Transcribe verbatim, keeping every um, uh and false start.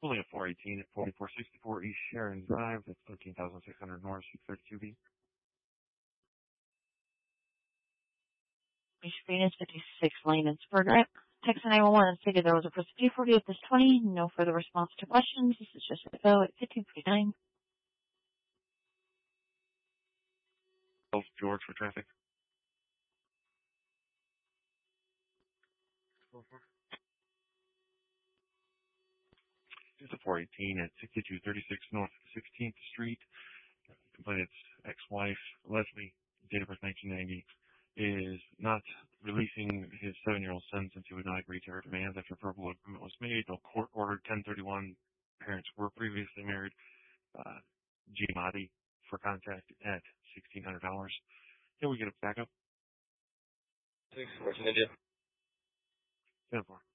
Only a four eighteen at forty-four sixty-four East Sharon Drive. That's thirteen thousand six hundred North, Suite thirty-two B. East Venus, fifty-six Lane in Spur Drive. Text nine one one and stated there was a procedure forty at this twenty. No further response to questions. This is just a go at fifteen forty-nine. George for traffic. It's a four eighteen at sixty-two thirty-six North sixteenth Street. Complainant's ex-wife, Leslie, date of birth nineteen ninety, is not releasing his seven-year-old son since he would not agree to her demands after verbal agreement was made. No court ordered ten thirty-one. Parents were previously married. Uh, Giamatti for contact at sixteen hundred dollars. Can we get a backup? Thanks for watching, Ninja. ten four.